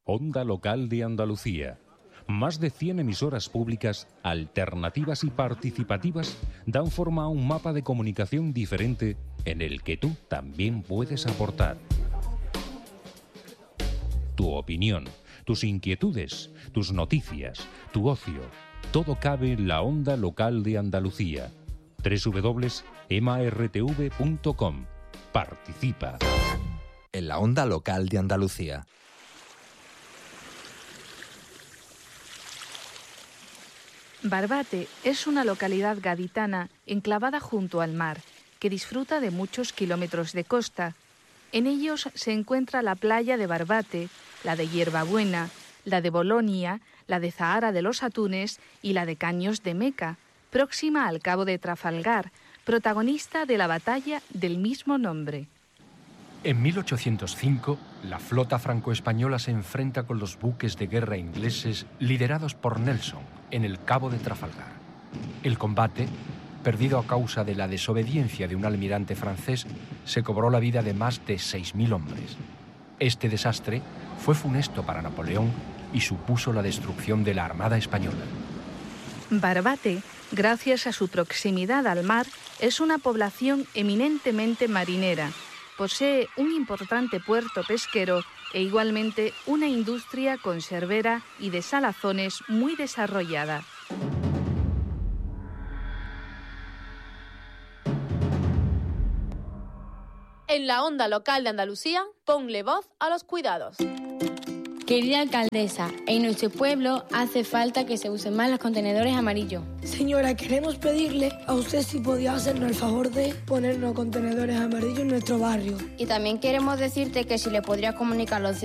Onda Local de Andalucía. Más de 100 emisoras públicas, alternativas y participativas dan forma a un mapa de comunicación diferente en el que tú también puedes aportar. Tu opinión, tus inquietudes, tus noticias, tu ocio, todo cabe en la Onda Local de Andalucía. www.emartv.com. Participa. En la Onda Local de Andalucía. Barbate es una localidad gaditana enclavada junto al mar, que disfruta de muchos kilómetros de costa. En ellos se encuentra la playa de Barbate, la de Hierbabuena, la de Bolonia, la de Zahara de los Atunes y la de Caños de Meca, próxima al Cabo de Trafalgar, protagonista de la batalla del mismo nombre. En 1805, la flota franco-española se enfrenta con los buques de guerra ingleses liderados por Nelson en el Cabo de Trafalgar. El combate, perdido a causa de la desobediencia de un almirante francés, se cobró la vida de más de 6.000 hombres. Este desastre fue funesto para Napoleón y supuso la destrucción de la Armada Española. Barbate, gracias a su proximidad al mar, es una población eminentemente marinera. Posee un importante puerto pesquero e igualmente una industria conservera y de salazones muy desarrollada. En la Onda Local de Andalucía, ponle voz a los cuidados. Querida alcaldesa, en nuestro pueblo hace falta que se usen más los contenedores amarillos. Señora, queremos pedirle a usted si podía hacernos el favor de ponernos contenedores amarillos en nuestro barrio. Y también queremos decirte que si le podrías comunicar los